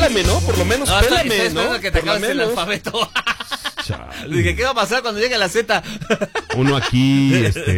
pélame, ¿no? Por lo menos No, pélame, estoy ¿no? esperando que te Por lo acabes el menos. alfabeto. Chale. Dije, ¿qué va a pasar cuando llegue la Z? Uno aquí,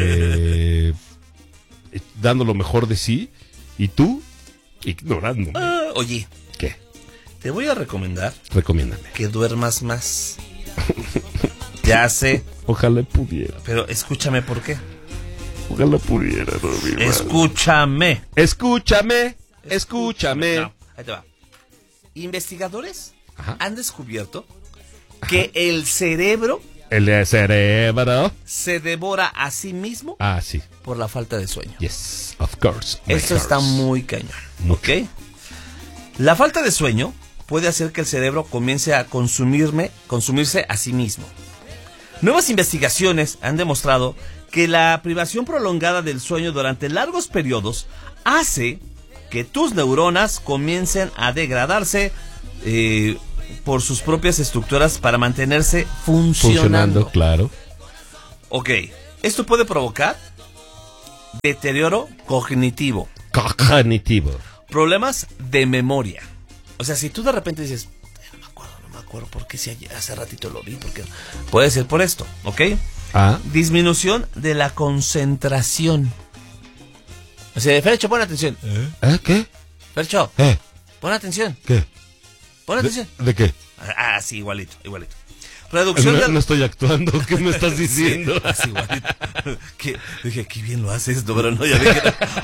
dando lo mejor de sí, y tú, ignorándome. Oye, ¿Qué? te voy a recomendar Recomiéndame. que duermas más. Ya sé, Ojalá pudiera. pero escúchame por qué. Ojalá pudiera dormir más. Escúchame. Escúchame. No, ahí te va. Investigadores Ajá. han descubierto que el cerebro El cerebro. se devora a sí mismo Ah, sí. por la falta de sueño. Yes, of course. Esto está muy cañón, ¿ok? La falta de sueño puede hacer que el cerebro comience a consumirse a sí mismo. Nuevas investigaciones han demostrado que la privación prolongada del sueño durante largos periodos hace que tus neuronas comiencen a degradarse por sus propias estructuras para mantenerse funcionando. Claro. Ok, esto puede provocar deterioro cognitivo, Cognitivo. problemas de memoria. O sea, si tú de repente dices, no me acuerdo por qué si hace ratito lo vi, porque puede ser por esto, ¿ok? Ah. Disminución de la concentración. O sea, Fercho, pon atención. ¿Qué? Fercho, pon atención. ¿Qué? Pon atención. ¿De qué? Ah, sí, igualito. Reducción de... No estoy actuando. ¿Qué me estás diciendo? Sí, así igualito. Dije, qué bien lo hace esto, pero no, ya vi que no.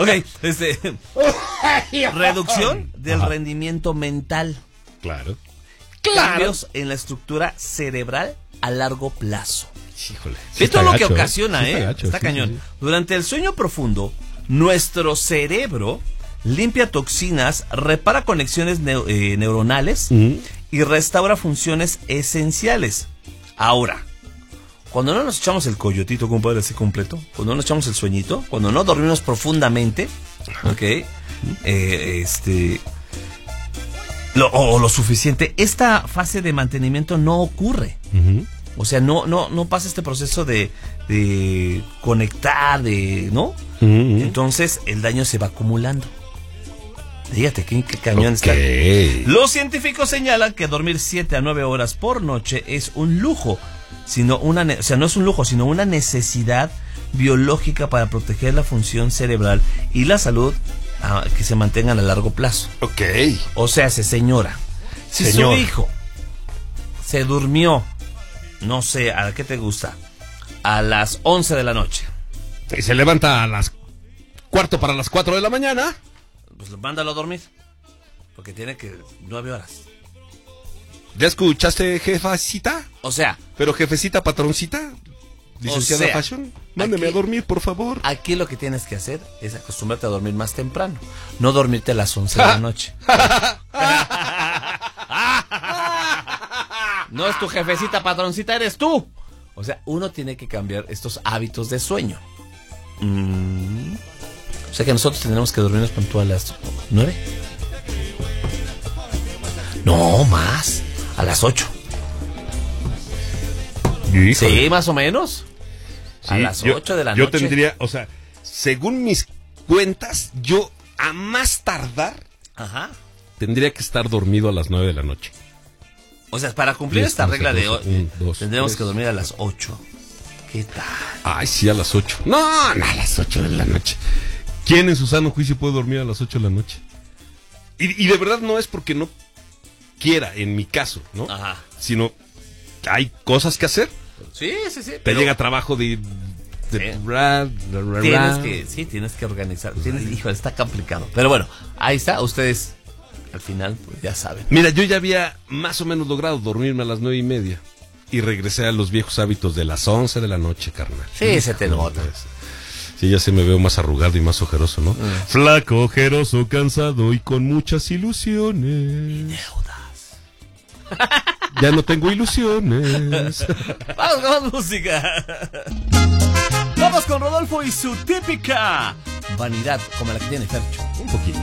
Ok, reducción del rendimiento mental. Claro. Cambios en la estructura cerebral a largo plazo. Híjole. Ve todo lo que ocasiona, Sí está cañón. sí. Durante el sueño profundo, nuestro cerebro limpia toxinas, repara conexiones neuronales y restaura funciones esenciales. Ahora, cuando no nos echamos el coyotito, compadre, así completo, cuando no nos echamos el sueñito, cuando no dormimos profundamente, ¿ok? Lo suficiente, esta fase de mantenimiento no ocurre. O sea, no pasa este proceso de conectar, ¿no? Entonces el daño se va acumulando. Dígate, qué cañón está. Los científicos señalan que dormir 7 a 9 horas por noche es un lujo, no es un lujo, sino una necesidad biológica para proteger la función cerebral y la salud que se mantengan a largo plazo. Ok. O sea, señora, si su hijo se durmió, no sé, ¿a qué te gusta? A las 11 de la noche. Y se levanta a las 3:45 de la mañana. Pues mándalo a dormir. Porque tiene que 9 horas. ¿Ya escuchaste, jefacita? O sea. Pero jefecita, patroncita, licenciada Fashion, mándeme a dormir, por favor. Aquí lo que tienes que hacer es acostumbrarte a dormir más temprano. No dormirte a las 11 de la noche. No es tu jefecita, patroncita, eres tú. O sea, uno tiene que cambiar estos hábitos de sueño. O sea que nosotros tenemos que dormirnos puntual a las 9. No, más. A las 8. Híjole. Sí, más o menos. A las 8 de la noche. Yo tendría, o sea, según mis cuentas, yo a más tardar tendría que estar dormido a las 9 de la noche. O sea, para cumplir esta regla de hoy, tendríamos que dormir a las 8. ¿Qué tal? Ay, sí, a las 8. No, a las 8 de la noche. ¿Quién en su sano juicio puede dormir a las 8 de la noche? Y de verdad no es porque no quiera, en mi caso, ¿no? Sino hay cosas que hacer. Sí. Te llega trabajo de tienes que organizar. Híjole, está complicado. Pero bueno, ahí está. Ustedes, al final, pues ya saben. Mira, yo ya había más o menos logrado dormirme a las 9:30 y regresé a los viejos hábitos de las 11 de la noche, carnal. Sí, se te nota. Sí, ya se me veo más arrugado y más ojeroso, ¿no? Flaco, ojeroso, cansado y con muchas ilusiones. Y deudas. Ya no tengo ilusiones. Vamos con más música. Vamos con Rodolfo y su típica vanidad, como la que tiene Fercho. Un poquito.